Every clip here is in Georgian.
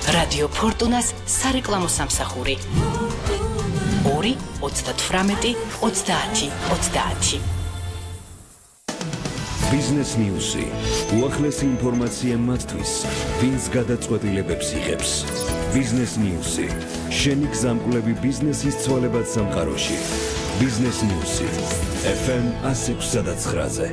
რადიო ფორტუნას სარეკლამო სამსახური 2-38-30-30. Business News-ი უახლესი ინფორმაცია მათთვის, ვინც გადაწყვეტილებებს იღებს. Business News-ი შენი გზამკვლევი ბიზნესის ცვალებად სამყაროში. Business News-ი FM 106.9-ზე.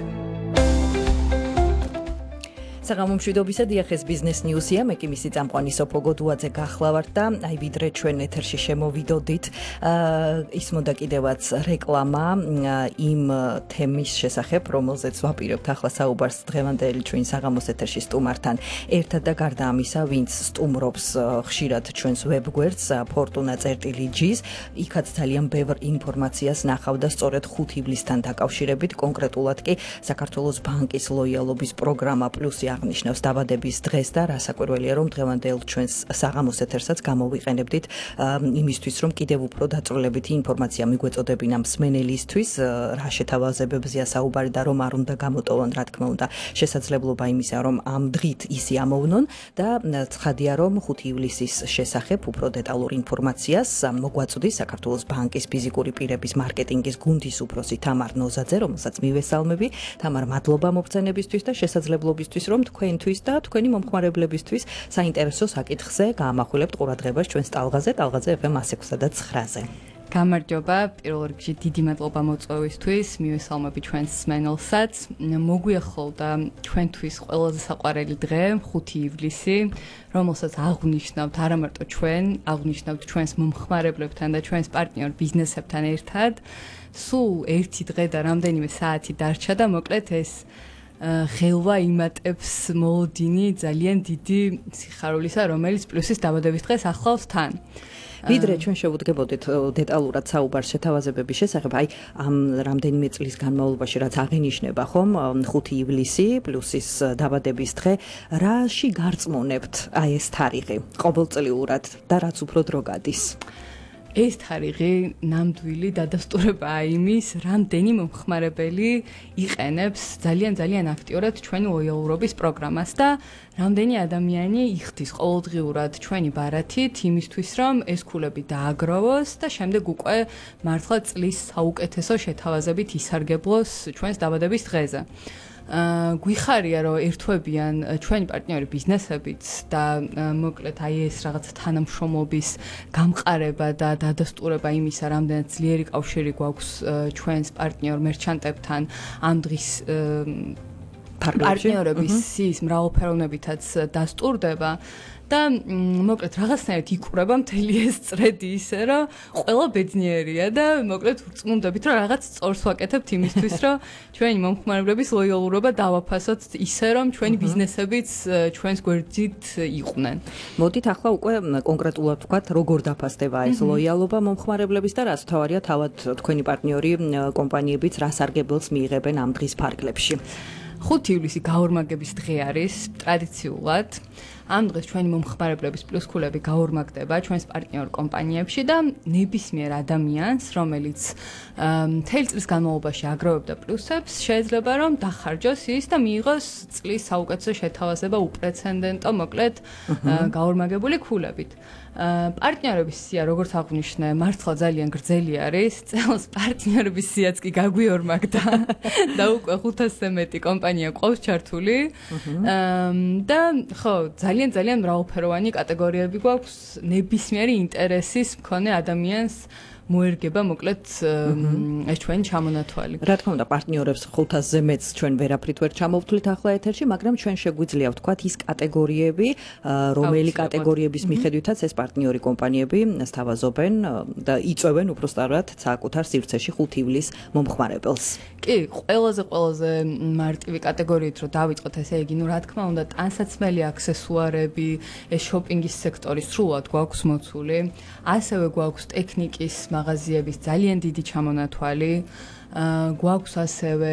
საღამომშვიდობისა დიახეს Business News-ია, მე კი მისი წამყვანი სოფო გოდუაძე გახლავართ და აი ვიდრე ჩვენ ეთერში შემოვიდოდით, ისმოდა კიდევაც რეკლამა იმ თემის შესახებ, რომელზეც ვაპირებთ ახლა საუბარს დღევანდელი ჩვენ საღამოს ეთერში სტუმართან ერთად და გარდა ამისა, ვინც სტუმრობს ხშირად ჩვენს ვებგვერდს fortuna.gis, იქაც ძალიან ბევრ ინფორმაციას ნახავ და სწორედ 5 ივლისთან დაკავშირებით, კონკრეტულად კი საქართველოს ბანკის ლოიალობის პროგრამა პლუსი აღნიშნავს დაბადების დღეს და რასაკვირველია რომ დღევანდელ ჩვენს საღამოს ეთერსაც გამოვიყენებდით იმისთვის რომ კიდევ უფრო დაწვრილებითი ინფორმაცია მიგვეწოდებინა მსმენელისთვის რა შეთავაზებებზეა საუბარი და რომ არ უნდა გამოტოვონ რა თქმა უნდა შესაძლებლობა იმისა რომ ამ დღით ისი ამოვნონ და ცხადია რომ 5 ივლისის შესახებ უფრო დეტალურ ინფორმაციას მოგვაწვდის საქართველოს ბანკის ფიზიკური პირების მარკეტინგის გუნდის უფროსი თამარ ნოზაძე რომელსაც მივესალმები თამარ მადლობა მოგწენებისთვის და შესაძლებლობისთვის რომ თქვენთვის და თქვენი მომხმარებლებისთვის საინტერესო საკითხზე გაამახვილებთ ყურადღებას ჩვენს ტალღაზე FM 106.9-ზე. გამარჯობა, პირველ რიგში დიდი მადლობა მოწვევისთვის, მივესალმები ჩვენს მსმენელსაც. მოგვიახოლდა ჩვენთვის ყველაზე საყვარელი დღე, 5 ივლისი, რომელსაც აღვნიშნავთ არა მარტო ჩვენ, აღვნიშნავთ ჩვენს მომხმარებლებთან და ჩვენს პარტნიორ ბიზნესებთან ერთად. სულ ერთი დღე და რამდენიმე საათი დარჩა და მოკლედ ეს ხელვა იმატებს მოლოდინი ძალიან დიდი სიხარულისა, რომელიც პლუსის დაბადების დღეს ახლავს თან. ვიდრე ჩვენ შევუდგებოდით დეტალურად საუბარს შეთავაზებების შესახებ, აი ამ რამდენიმე წლის განმავლობაში რაც აღინიშნება ხომ 5 ივლისი პლუსის დაბადების დღე, რაში გარწმუნებთ აი ეს თარიღი ყოველწლიურად და რაც უფრო დრო გადის? ეს თარიღი ნამდვილი დადასტურებაა იმის, რამდენი მომხმარებელი იყენებს ძალიან აქტიურად ჩვენი ლოიალურობის პროგრამას და რამდენი ადამიანი იხდის ყოველდღიურად ჩვენი ბარათით იმისთვის, რომ ეს ქულები დააგროვოს და შემდეგ უკვე მართლა წლის საუკეთესო შეთავაზებით ისარგებლოს ჩვენს დაბადების დღეზე. გვიხარია რომ ერთვებიან ჩვენი პარტნიორი ბიზნესებიც და მოკლედ აი ეს რაღაც თანამშრომლობის გამყარება და დადასტურება იმისა, რამდენად ძლიერი კავშირი გვაქვს ჩვენს პარტნიორ მერჩანტებთან ამ დღის პარტნიორების სიის მრავალფეროვნებითაც დასტურდება და მოკლედ რაღაცნაირად იკვრება მთელი ეს წრედი ისე რომ ყველა ბედნიერია და მოკლედ ვწმუნდებით რომ რაღაც სწორს ვაკეთებთ იმისთვის რომ ჩვენი მომხმარებლების ლოიალურობა დავაფასოთ ისე რომ ჩვენი ბიზნესებიც ჩვენს გვერდით იყვნენ. მოდით ახლა უკვე კონკრეტულად ვთქვათ როგორ დაფასდება ეს ლოიალობა მომხმარებლების და რაც თავარია თავად თქვენი პარტნიორი კომპანიებიც რა სარგებელს მიიღებენ ამ დღის ფარგლებში. 5 ივლისი გაორმაგების დღე არის ტრადიციულად. ამ დღეს ჩვენი მომხმარებლების პლუს ქულები გაორმაგდება ჩვენს პარტნიორ კომპანიებში და ნებისმიერ ადამიანს, რომელიც მთელი წლის განმავლობაში აგროვებდა პლუსებს, შეიძლება რომ დახარჯოს ის და მიიღოს წლის საუკეთესო შეთავაზება უპრეცედენტო მოკლედ გაორმაგებული ქულებით. პარტნიორების სია, როგორც აღვნიშნე, მართლა ძალიან გრძელი არის. წელს პარტნიორების სიაც კი გაგვიორმაგდა და უკვე 500-ზე მეტი კომპანია ყავს ჩართული. და ხო, ძალიან მრავალფეროვანი კატეგორიები გვაქვს, ნებისმიერი ინტერესის მქონე ადამიანს მოერგება მოკლედ ეს ჩვენი ჩამონათვალი. რა თქმა უნდა, პარტნიორებს 500-ზე მეც ჩვენ ვერაფრით ვერ ჩამოვთვლით ახლა ეთერში, მაგრამ ჩვენ შეგვიძლია ვთქვათ ის კატეგორიები, რომელი კატეგორიების მიხედვითაც ეს პარტნიორი კომპანიები სთავაზობენ და იწვევენ უბრალოდ საკუთარ სივრცეში 5 ივლის მომხმარებელს. კი, ყველაზე მარტივი კატეგორიით რო დავიწყოთ, ესე იგი, რა თქმა უნდა, ტანსაცმელი აქსესუარები, ეს შოპინგის სექტორი სრულად გვაქვს მოცული, ასევე გვაქვს ტექნიკის მაღაზიების ძალიან დიდი ჩამონათვალი, გვაქვს ასევე